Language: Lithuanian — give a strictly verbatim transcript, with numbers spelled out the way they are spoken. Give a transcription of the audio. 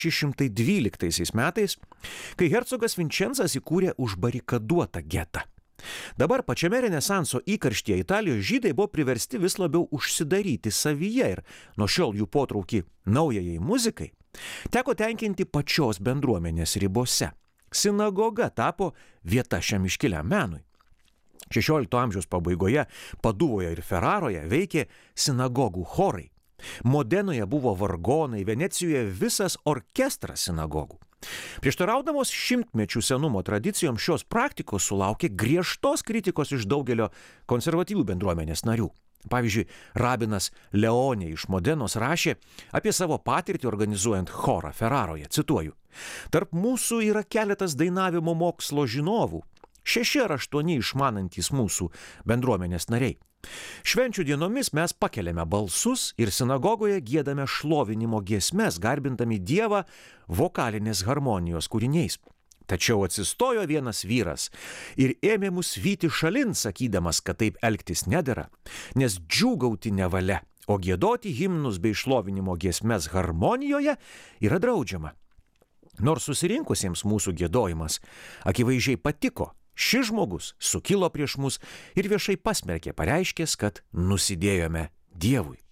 šeši šimtai dvyliktaisiais metais, kai hercogas Vinčensas įkūrė užbarikaduotą getą. Dabar pačiame Renesanso įkarštyje Italijos žydai buvo priversti vis labiau užsidaryti savyje ir nuo šiol jų potraukį naujajai muzikai teko tenkinti pačios bendruomenės ribose. Sinagoga tapo vieta šiam iškiliam menui. šešiolikto amžiaus pabaigoje Paduvoje ir Ferraroje veikė sinagogų chorai. Modenoje buvo vargonai, Venecijoje visas orkestras sinagogų. Prieštaraudamos šimtmečių senumo tradicijoms šios praktikos sulaukė griežtos kritikos iš daugelio konservatyvių bendruomenės narių. Pavyzdžiui, rabinas Leonė iš Modenos rašė apie savo patirtį organizuojant chorą Ferraroje, cituoju: "Tarp mūsų yra keletas dainavimo mokslo žinovų, šeši ar aštuoni išmanantys mūsų bendruomenės nariai. Švenčių dienomis mes pakeliame balsus ir sinagogoje giedame šlovinimo giesmes, garbindami Dievą vokalinės harmonijos kūriniais. Tačiau atsistojo vienas vyras ir ėmė mus vyti šalin, sakydamas, kad taip elgtis nedera, nes džiūgauti nevalia, o giedoti himnus bei šlovinimo giesmes harmonijoje yra draudžiama. Nors susirinkusiems mūsų giedojimas akivaizdžiai patiko, šis žmogus sukilo prieš mus ir viešai pasmerkė, pareiškęs, kad nusidėjome Dievui."